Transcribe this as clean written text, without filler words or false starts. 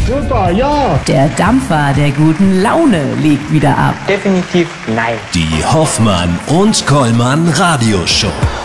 Super, ja. Der Dampfer der guten Laune legt wieder ab. Definitiv nein. Die Hoffmann und Kollmann Radioshow.